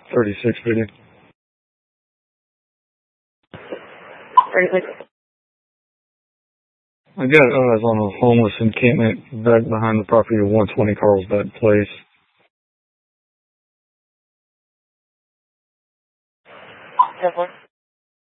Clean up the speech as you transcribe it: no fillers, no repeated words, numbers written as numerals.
36 video. 36. I got eyes on a homeless encampment back behind the property of 120 Carlsbad Place. 10-4.